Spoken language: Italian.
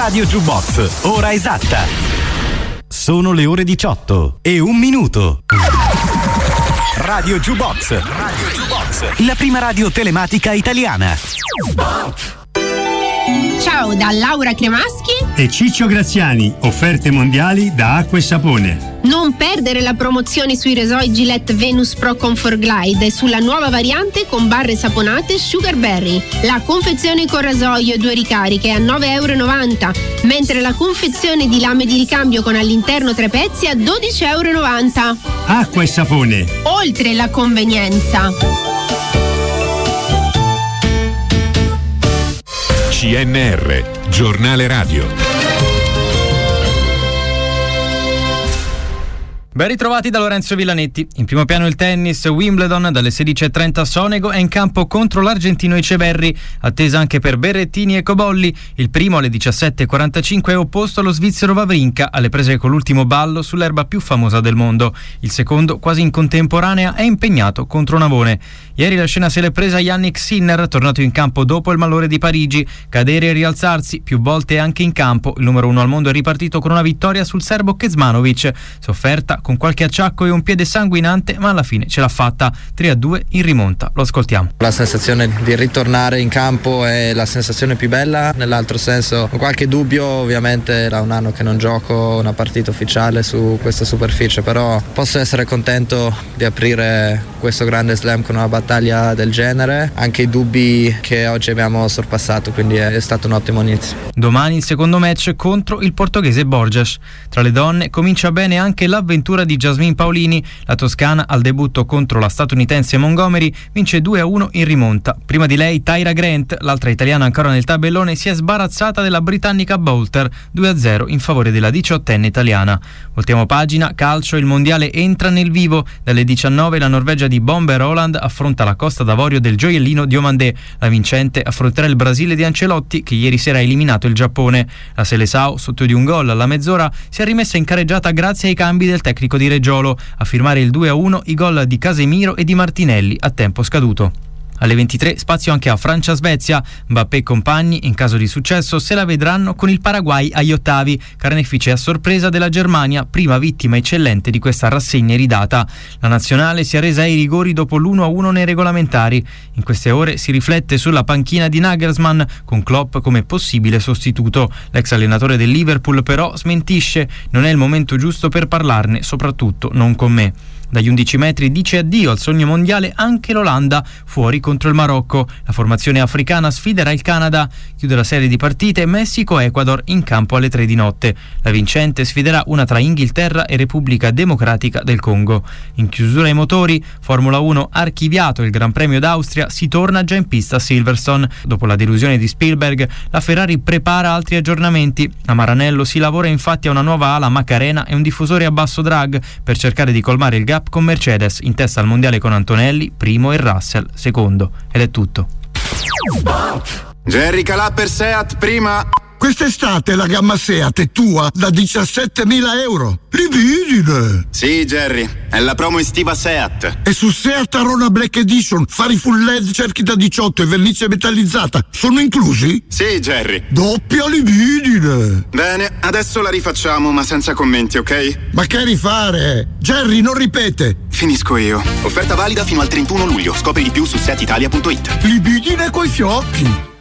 Radio Jukebox, ora esatta. Sono le ore 18 e 1 minuto. Radio Jukebox, la prima radio telematica italiana. Ciao da Laura Cremaschi e Ciccio Graziani, offerte mondiali da Acqua e Sapone. Non perdere la promozione sui rasoi Gillette Venus Pro Comfort Glide e sulla nuova variante con barre saponate Sugar Berry. La confezione con rasoio e 2 ricariche a €9,90, mentre la confezione di lame di ricambio con all'interno 3 pezzi a €12,90. Acqua e Sapone. Oltre la convenienza. CNR, giornale radio. Ben ritrovati da Lorenzo Villanetti. In primo piano il tennis, Wimbledon dalle 16:30 a Sonego è in campo contro l'argentino Echeverri, attesa anche per Berrettini e Cobolli. Il primo alle 17:45 è opposto allo svizzero Wawrinka, alle prese con l'ultimo ballo sull'erba più famosa del mondo. Il secondo, quasi in contemporanea, è impegnato contro Navone. Ieri la scena se l'è presa Yannick Sinner, tornato in campo dopo il malore di Parigi. Cadere e rialzarsi, più volte anche in campo, il numero 1 al mondo è ripartito con una vittoria sul serbo Kecmanovic, sofferta con qualche acciacco e un piede sanguinante, ma alla fine ce l'ha fatta. 3-2 in rimonta. Lo ascoltiamo. La sensazione di ritornare in campo è la sensazione più bella, nell'altro senso ho qualche dubbio, ovviamente era un anno che non gioco una partita ufficiale su questa superficie, però posso essere contento di aprire questo grande slam con una battaglia del genere, anche i dubbi che oggi abbiamo sorpassato, quindi è stato un ottimo inizio. Domani il secondo match contro il portoghese Borges. Tra le donne comincia bene anche l'avventura di Jasmine Paolini. La toscana al debutto contro la statunitense Montgomery vince 2-1 in rimonta. Prima di lei Tyra Grant, l'altra italiana ancora nel tabellone, si è sbarazzata della britannica Boulter 2-0 in favore della 18enne italiana. Voltiamo pagina, calcio, il mondiale entra nel vivo. Dalle 19 la Norvegia di Bomber Holland affronta la Costa d'Avorio del gioiellino Diomandé. La vincente affronterà il Brasile di Ancelotti, che ieri sera ha eliminato il Giappone. La Seleção, sotto di un gol alla mezz'ora, si è rimessa in careggiata grazie ai cambi del tecnico di Reggiolo. A firmare il 2-1 i gol di Casemiro e di Martinelli a tempo scaduto. Alle 23 spazio anche a Francia-Svezia. Mbappé e compagni, in caso di successo, se la vedranno con il Paraguay agli ottavi, carnefice a sorpresa della Germania, prima vittima eccellente di questa rassegna iridata. La nazionale si è resa ai rigori dopo l'1-1 nei regolamentari. In queste ore si riflette sulla panchina di Nagelsmann, con Klopp come possibile sostituto. L'ex allenatore del Liverpool però smentisce: non è il momento giusto per parlarne, soprattutto non con me. Dagli 11 metri dice addio al sogno mondiale anche l'Olanda, fuori contro il Marocco. La formazione africana sfiderà il Canada. Chiude la serie di partite Messico-Ecuador in campo alle 3 di notte. La vincente sfiderà una tra Inghilterra e Repubblica Democratica del Congo. In chiusura ai motori, Formula 1 archiviato il Gran Premio d'Austria, si torna già in pista a Silverstone. Dopo la delusione di Spielberg, la Ferrari prepara altri aggiornamenti. A Maranello si lavora infatti a una nuova ala Macarena e un diffusore a basso drag per cercare di colmare il gap con Mercedes, in testa al mondiale con Antonelli primo e Russell secondo. Ed è tutto. Jerry Calà per Seat prima. Quest'estate la gamma Seat è tua da 17.000 euro. Libidine! Sì, Jerry, è la promo estiva Seat. E su Seat Arona Black Edition, fari full LED, cerchi da 18 e vernice metallizzata sono inclusi? Sì, Jerry. Doppia libidine! Bene, adesso la rifacciamo, ma senza commenti, ok? Ma che rifare? Jerry, non ripete! Finisco io. Offerta valida fino al 31 luglio. Scopri di più su seatitalia.it. Libidine coi fiocchi!